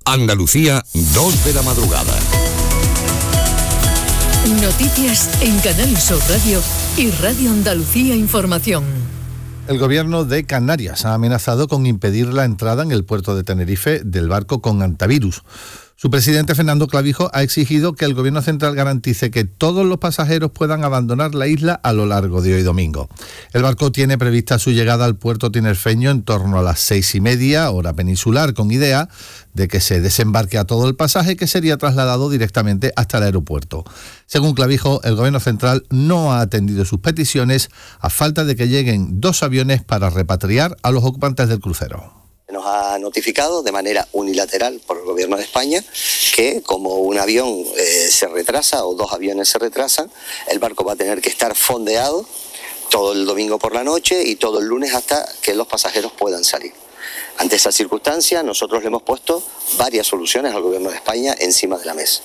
Andalucía, 2 de la madrugada. Noticias en Canal Sur Radio y Radio Andalucía Información. El gobierno de Canarias ha amenazado con impedir la entrada en el puerto de Tenerife del barco con hantavirus. Su presidente, Fernando Clavijo, ha exigido que el gobierno central garantice que todos los pasajeros puedan abandonar la isla a lo largo de hoy domingo. El barco tiene prevista su llegada al puerto tinerfeño en torno a las 6:30, hora peninsular, con idea de que se desembarque a todo el pasaje, que sería trasladado directamente hasta el aeropuerto. Según Clavijo, el gobierno central no ha atendido sus peticiones a falta de que lleguen 2 aviones para repatriar a los ocupantes del crucero. Nos ha notificado de manera unilateral por el gobierno de España que como un avión se retrasa o 2 aviones se retrasan, el barco va a tener que estar fondeado todo el domingo por la noche y todo el lunes hasta que los pasajeros puedan salir. Ante esa circunstancia, nosotros le hemos puesto varias soluciones al gobierno de España encima de la mesa.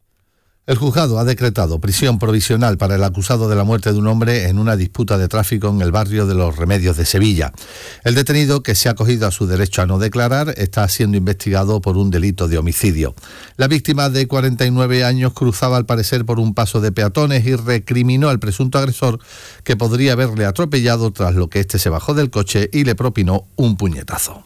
El juzgado ha decretado prisión provisional para el acusado de la muerte de un hombre en una disputa de tráfico en el barrio de Los Remedios de Sevilla. El detenido, que se ha acogido a su derecho a no declarar, está siendo investigado por un delito de homicidio. La víctima, de 49 años, cruzaba al parecer por un paso de peatones y recriminó al presunto agresor que podría haberle atropellado, tras lo que éste se bajó del coche y le propinó un puñetazo.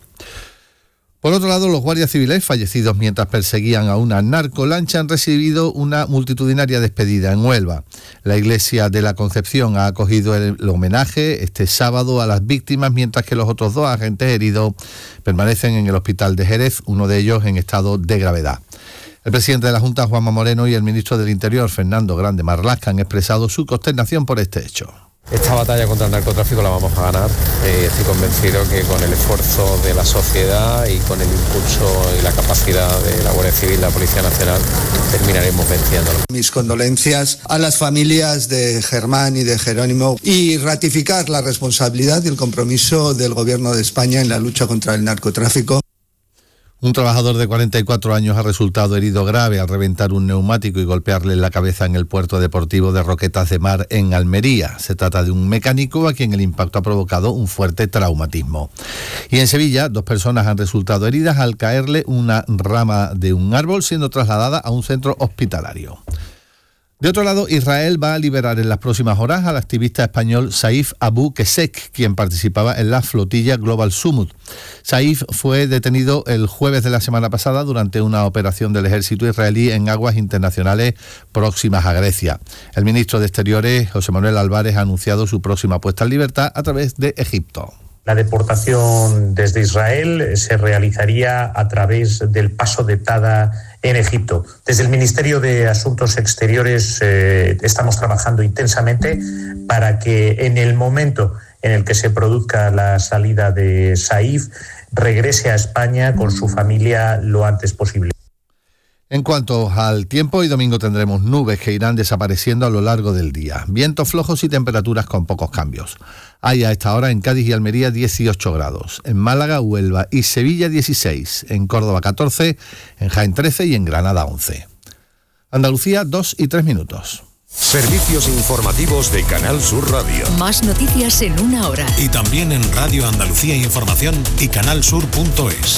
Por otro lado, los guardias civiles fallecidos mientras perseguían a una narcolancha han recibido una multitudinaria despedida en Huelva. La Iglesia de la Concepción ha acogido el homenaje este sábado a las víctimas, mientras que los otros 2 agentes heridos permanecen en el hospital de Jerez, uno de ellos en estado de gravedad. El presidente de la Junta, Juanma Moreno, y el ministro del Interior, Fernando Grande Marlaska, han expresado su consternación por este hecho. Esta batalla contra el narcotráfico la vamos a ganar. Estoy convencido que con el esfuerzo de la sociedad y con el impulso y la capacidad de la Guardia Civil y la Policía Nacional terminaremos venciéndolo. Mis condolencias a las familias de Germán y de Jerónimo y ratificar la responsabilidad y el compromiso del Gobierno de España en la lucha contra el narcotráfico. Un trabajador de 44 años ha resultado herido grave al reventar un neumático y golpearle en la cabeza en el puerto deportivo de Roquetas de Mar, en Almería. Se trata de un mecánico a quien el impacto ha provocado un fuerte traumatismo. Y en Sevilla, 2 personas han resultado heridas al caerle una rama de un árbol, siendo trasladada a un centro hospitalario. De otro lado, Israel va a liberar en las próximas horas al activista español Saif Abu Kesek, quien participaba en la flotilla Global Summit. Saif fue detenido el jueves de la semana pasada durante una operación del ejército israelí en aguas internacionales próximas a Grecia. El ministro de Exteriores, José Manuel Álvarez, ha anunciado su próxima puesta en libertad a través de Egipto. La deportación desde Israel se realizaría a través del paso de Tada en Egipto. Desde el Ministerio de Asuntos Exteriores estamos trabajando intensamente para que en el momento en el que se produzca la salida de Saif, regrese a España con su familia lo antes posible. En cuanto al tiempo, hoy domingo tendremos nubes que irán desapareciendo a lo largo del día. Vientos flojos y temperaturas con pocos cambios. Hay a esta hora en Cádiz y Almería 18 grados. En Málaga, Huelva y Sevilla 16. En Córdoba 14. En Jaén 13 y en Granada 11. Andalucía 2:03. Servicios informativos de Canal Sur Radio. Más noticias en 1 hora. Y también en Radio Andalucía Información y canalsur.es.